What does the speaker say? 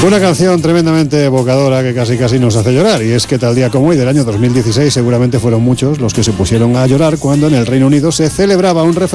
Una canción tremendamente evocadora que casi nos hace llorar, y es que tal día como hoy del año 2016 seguramente fueron muchos los que se pusieron a llorar cuando en el Reino Unido se celebraba un referéndum